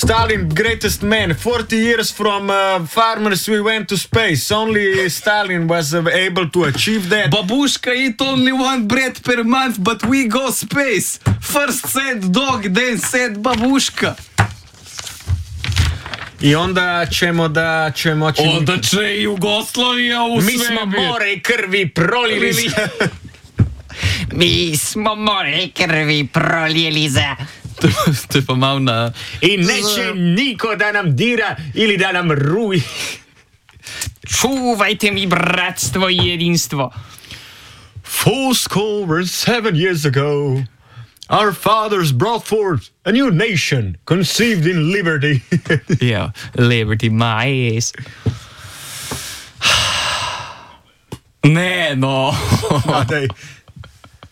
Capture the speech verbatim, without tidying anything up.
Stalin, greatest man. Forty years from uh, farmers, we went to space. Only Stalin was uh, able to achieve that. Babuška eat only one bread per month, but we go space. First said dog, then said babuška. I onda ćemo da ćemo... ćemo... Onda će Jugoslavija u Mi svemir. smo more i krvi prolili. Mi smo more krvi prolijeli za... To je pa malo na... I neće niko da nam dira ili da nam ruji. Čuvajte mi bratstvo i jedinstvo. Fourscore seven years ago, our fathers brought forth a new nation conceived in liberty. Ja, liberty my ass. Ne, no. No, daj.